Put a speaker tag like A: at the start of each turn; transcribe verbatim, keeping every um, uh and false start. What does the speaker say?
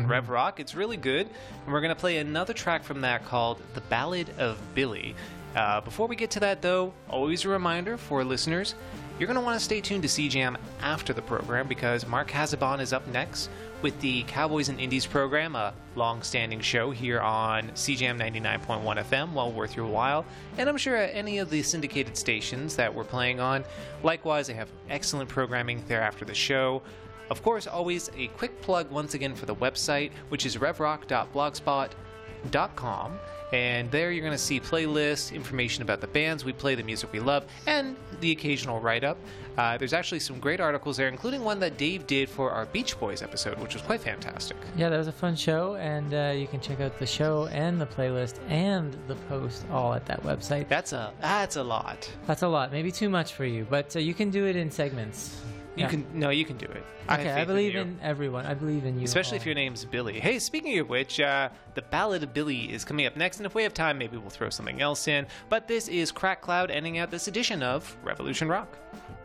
A: Rev Rock. It's really good. And we're going to play another track from that called The Ballad of Billy. Uh, before we get to that, though, always a reminder for listeners, you're going to want to stay tuned to C Jam after the program because Mark Hazabon is up next with the Cowboys and Indies program, a long-standing show here on C Jam ninety-nine point one F M, well worth your while, and I'm sure at any of the syndicated stations that we're playing on. Likewise, they have excellent programming there after the show. Of course, always a quick plug once again for the website, which is revrock dot blogspot dot com. And there you're going to see playlists, information about the bands we play, the music we love, and the occasional write-up. Uh, there's actually some great articles there, including one that Dave did for our Beach Boys episode, which was quite fantastic.
B: Yeah, that was a fun show, and uh, you can check out the show and the playlist and the post all at that website.
A: That's a that's a lot.
B: That's a lot. Maybe too much for you, but uh, you can do it in segments.
A: You
B: Yeah.
A: can no, you can do it.
B: Okay, I,
A: have faith
B: believe
A: you.
B: in everyone. I believe in you.
A: Especially
B: all.
A: if your name's Billy. Hey, speaking of which, uh, the Ballad of Billy is coming up next, and if we have time, maybe we'll throw something else in. But this is Crack Cloud ending out this edition of Revolution Rock.